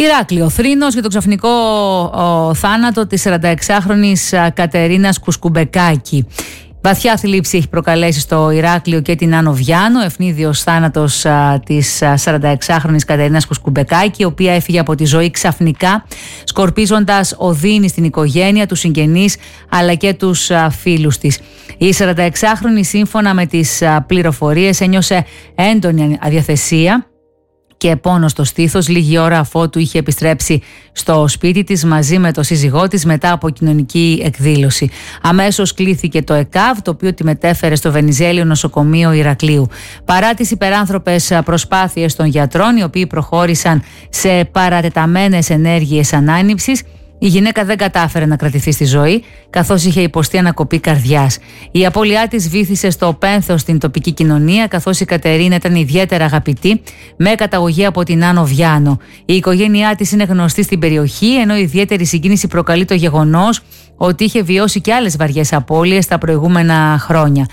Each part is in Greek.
Ηράκλειο, θρήνος για το ξαφνικό θάνατο της 46χρονης Κατερίνας Κουσκουμπεκάκη. Βαθιά θλίψη έχει προκαλέσει στο Ηράκλειο και την Άνω Βιάνο. Ευνίδιος θάνατος της 46χρονης Κατερίνας Κουσκουμπεκάκη, η οποία έφυγε από τη ζωή ξαφνικά, σκορπίζοντας οδύνη στην οικογένεια, τους συγγενείς αλλά και τους φίλους της. Η 46χρονη, σύμφωνα με τις πληροφορίες, ένιωσε έντονη αδιαθεσία και πόνο στο στήθος λίγη ώρα αφότου είχε επιστρέψει στο σπίτι της μαζί με τον σύζυγό της μετά από κοινωνική εκδήλωση. Αμέσως κλήθηκε το ΕΚΑΒ, το οποίο τη μετέφερε στο Βενιζέλιο Νοσοκομείο Ηρακλείου. Παρά τις υπεράνθρωπες προσπάθειες των γιατρών, οι οποίοι προχώρησαν σε παρατεταμένες ενέργειες ανάνυψης, η γυναίκα δεν κατάφερε να κρατηθεί στη ζωή, καθώς είχε υποστεί ανακοπή καρδιάς. Η απώλειά της βύθισε στο πένθος στην τοπική κοινωνία, καθώς η Κατερίνα ήταν ιδιαίτερα αγαπητή, με καταγωγή από την Άνω Βιάνο. Η οικογένειά της είναι γνωστή στην περιοχή, ενώ ιδιαίτερη συγκίνηση προκαλεί το γεγονός ότι είχε βιώσει και άλλες βαριές απώλειες τα προηγούμενα χρόνια.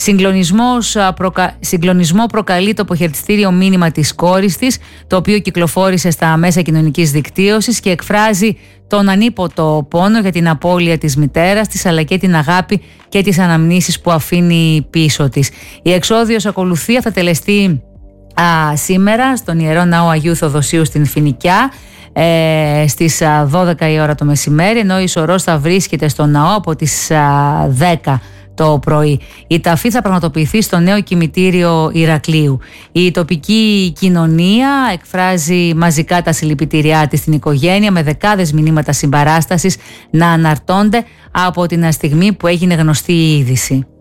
Συγκλονισμό προκαλεί το αποχαιρετιστήριο μήνυμα της κόρης της, το οποίο κυκλοφόρησε στα μέσα κοινωνικής δικτύωσης και εκφράζει τον ανίποτο πόνο για την απώλεια της μητέρας της, αλλά και την αγάπη και τις αναμνήσεις που αφήνει πίσω της. Η εξόδιος ακολουθία θα τελεστεί σήμερα στον Ιερό Ναό Αγίου Θοδοσίου στην Φοινικιά στις 12 η ώρα το μεσημέρι, ενώ η σωρός θα βρίσκεται στο ναό από τις 10 το πρωί. Η ταφή θα πραγματοποιηθεί στο νέο κημητήριο Ηρακλείου. Η τοπική κοινωνία εκφράζει μαζικά τα συλληπιτήριά της στην οικογένεια, με δεκάδες μηνύματα συμπαράστασης να αναρτώνται από την στιγμή που έγινε γνωστή η είδηση.